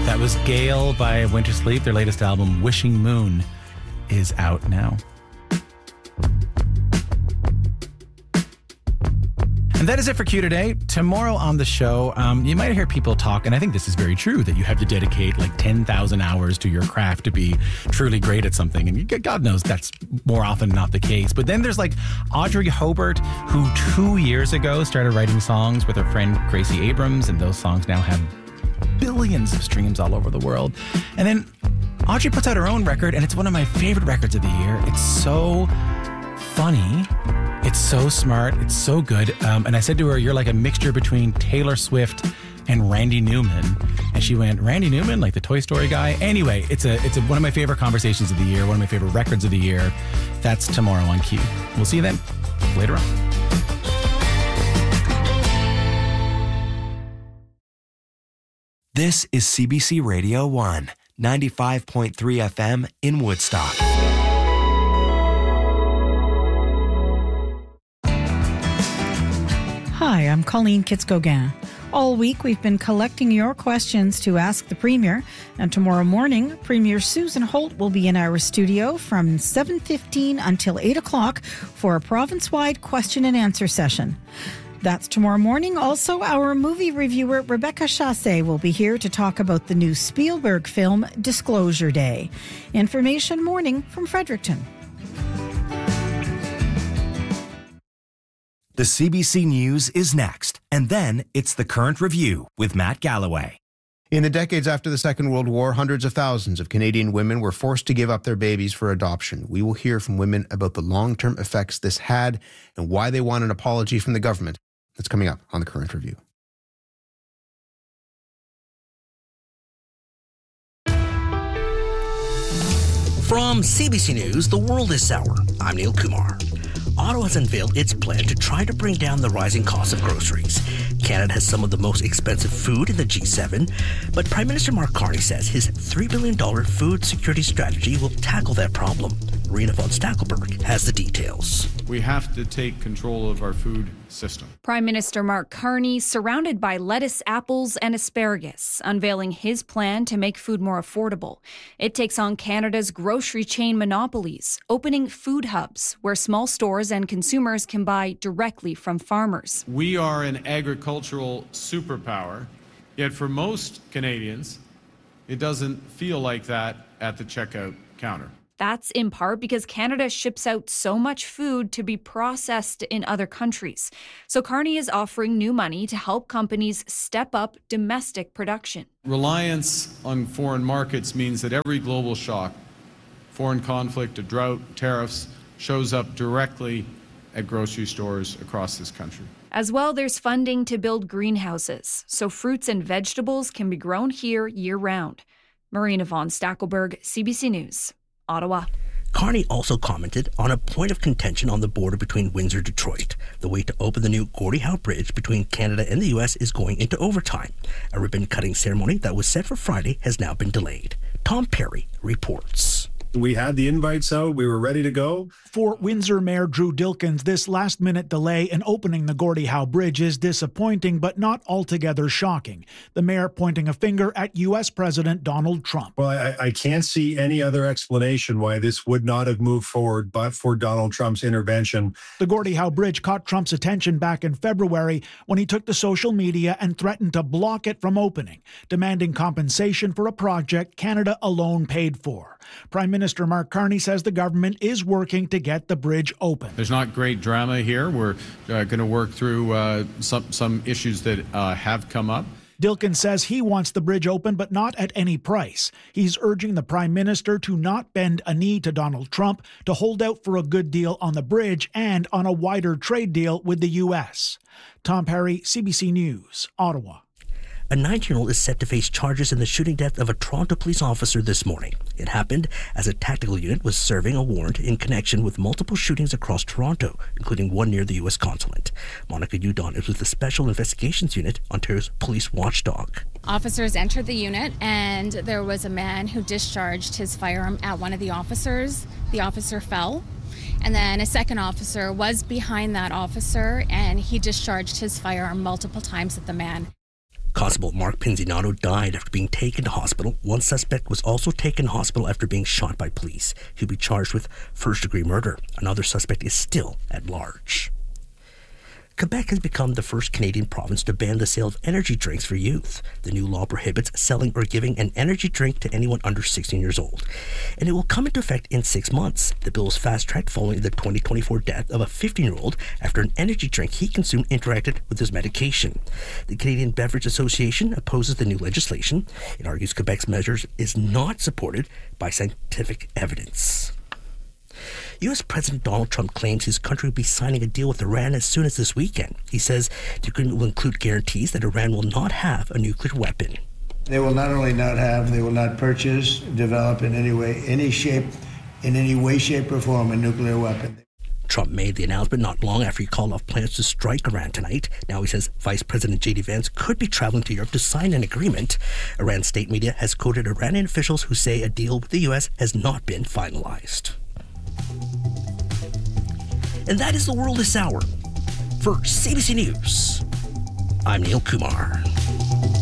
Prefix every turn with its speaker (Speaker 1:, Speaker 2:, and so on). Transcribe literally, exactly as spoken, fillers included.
Speaker 1: That was Gale by Winter Sleep. Their latest album, Wishing Moon, is out now. And that is it for Q today. Tomorrow on the show, um, you might hear people talk, and I think this is very true, that you have to dedicate like ten thousand hours to your craft to be truly great at something. And God knows that's more often not the case. But then there's like Audrey Hobart, who two years ago started writing songs with her friend Gracie Abrams, and those songs now have billions of streams all over the world. And then Audrey puts out her own record, and it's one of my favorite records of the year. It's so funny. It's so smart. It's so good. Um, and I said to her, you're like a mixture between Taylor Swift and Randy Newman. And she went, Randy Newman, like the Toy Story guy? Anyway, it's a it's a, one of my favorite conversations of the year, one of my favorite records of the year. That's tomorrow on Q. We'll see you then. Later on.
Speaker 2: This is C B C Radio one, ninety-five point three F M in Woodstock.
Speaker 3: Hi, I'm Colleen Kitz-Gauguin. All week, we've been collecting your questions to ask the Premier. And tomorrow morning, Premier Susan Holt will be in our studio from seven fifteen until eight o'clock for a province-wide question and answer session. That's tomorrow morning. Also, our movie reviewer, Rebecca Chassé, will be here to talk about the new Spielberg film, Disclosure Day. Information morning from Fredericton.
Speaker 2: The C B C News is next, and then it's The Current Review with Matt Galloway.
Speaker 4: In the decades after the Second World War, hundreds of thousands of Canadian women were forced to give up their babies for adoption. We will hear from women about the long-term effects this had and why they want an apology from the government. That's coming up on The Current Review.
Speaker 5: From C B C News, The World is Sour. I'm Neil Kumar. Ottawa has unveiled its plan to try to bring down the rising cost of groceries. Canada has some of the most expensive food in the G seven, but Prime Minister Mark Carney says his three billion dollars food security strategy will tackle that problem. Marina von Stackelberg has the details.
Speaker 6: We have to take control of our food system.
Speaker 7: Prime Minister Mark Carney surrounded by lettuce, apples, and asparagus, unveiling his plan to make food more affordable. It takes on Canada's grocery chain monopolies, opening food hubs where small stores and consumers can buy directly from farmers.
Speaker 6: We are an agricultural superpower, yet for most Canadians, it doesn't feel like that at the checkout counter.
Speaker 7: That's in part because Canada ships out so much food to be processed in other countries. So Carney is offering new money to help companies step up domestic production.
Speaker 6: Reliance on foreign markets means that every global shock, foreign conflict, a drought, tariffs, shows up directly at grocery stores across this country.
Speaker 7: As well, there's funding to build greenhouses, so fruits and vegetables can be grown here year-round. Marina von Stackelberg, C B C News, Ottawa.
Speaker 5: Carney also commented on a point of contention on the border between Windsor and Detroit. The wait to open the new Gordie Howe Bridge between Canada and the U S is going into overtime. A ribbon-cutting ceremony that was set for Friday has now been delayed. Tom Perry reports.
Speaker 8: We had the invites out. We were ready to go.
Speaker 9: For Windsor Mayor Drew Dilkens, this last-minute delay in opening the Gordie Howe Bridge is disappointing, but not altogether shocking. The mayor pointing a finger at U S President Donald Trump.
Speaker 8: Well, I, I can't see any other explanation why this would not have moved forward but for Donald Trump's intervention.
Speaker 9: The Gordie Howe Bridge caught Trump's attention back in February when he took to social media and threatened to block it from opening, demanding compensation for a project Canada alone paid for. Prime Minister Mark Carney says the government is working to get the bridge open.
Speaker 6: There's not great drama here. We're uh, going to work through uh, some, some issues that uh, have come up.
Speaker 9: Dilkens says he wants the bridge open, but not at any price. He's urging the Prime Minister to not bend a knee to Donald Trump, to hold out for a good deal on the bridge and on a wider trade deal with the U S. Tom Perry, C B C News, Ottawa.
Speaker 5: A nineteen-year-old is set to face charges in the shooting death of a Toronto police officer this morning. It happened as a tactical unit was serving a warrant in connection with multiple shootings across Toronto, including one near the U S consulate. Monica Udon is with the Special Investigations Unit, Ontario's police watchdog.
Speaker 10: Officers entered the unit and there was a man who discharged his firearm at one of the officers. The officer fell. And then a second officer was behind that officer and he discharged his firearm multiple times at the man.
Speaker 5: Constable Mark Pinzinato died after being taken to hospital. One suspect was also taken to hospital after being shot by police. He'll be charged with first-degree murder. Another suspect is still at large. Quebec has become the first Canadian province to ban the sale of energy drinks for youth. The new law prohibits selling or giving an energy drink to anyone under sixteen years old, and it will come into effect in six months. The bill was fast-tracked following the twenty twenty-four death of a fifteen-year-old after an energy drink he consumed interacted with his medication. The Canadian Beverage Association opposes the new legislation. It argues Quebec's measures is not supported by scientific evidence. U S President Donald Trump claims his country will be signing a deal with Iran as soon as this weekend. He says the agreement will include guarantees that Iran will not have a nuclear weapon.
Speaker 11: They will not only not have, they will not purchase, develop in any way, any shape, in any way, shape, or form a nuclear weapon.
Speaker 5: Trump made the announcement not long after he called off plans to strike Iran tonight. Now he says Vice President J D Vance could be traveling to Europe to sign an agreement. Iran state media has quoted Iranian officials who say a deal with the U S has not been finalized. And that is the world this hour. For C B C News, I'm Neil Kumar.